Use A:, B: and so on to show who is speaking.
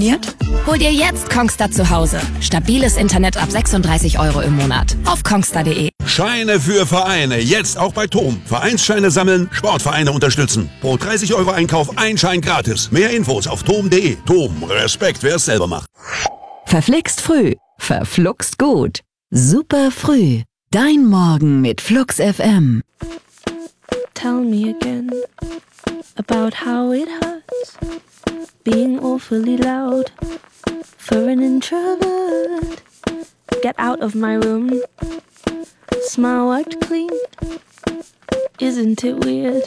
A: funktioniert?
B: Hol dir jetzt Kongstar zu Hause. Stabiles Internet ab 36 € im Monat. Auf kongstar.de.
C: Scheine für Vereine. Jetzt auch bei TOM. Vereinsscheine sammeln, Sportvereine unterstützen. Pro 30 € Einkauf ein Schein gratis. Mehr Infos auf tom.de. TOM. Respekt, wer es selber macht.
D: Verflixt früh. Verfluxt gut. Super früh. Dein Morgen mit Flux FM.
E: Tell me again about how it hurts being awfully loud for an introvert. Get out of my room. Smile wiped clean. Isn't it weird?